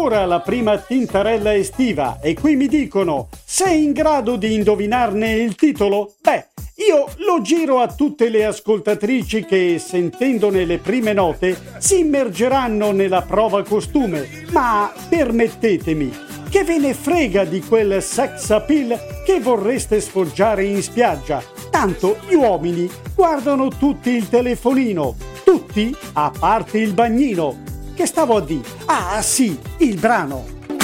ancora la prima tintarella estiva e qui mi dicono: sei in grado di indovinarne il titolo? Beh, io lo giro a tutte le ascoltatrici che, sentendone le prime note, si immergeranno nella prova costume. Ma permettetemi, che ve ne frega di quel sex appeal che vorreste sfoggiare in spiaggia? Tanto gli uomini guardano tutti il telefonino, tutti a parte il bagnino. Che stavo a dire? Ah sì, il brano.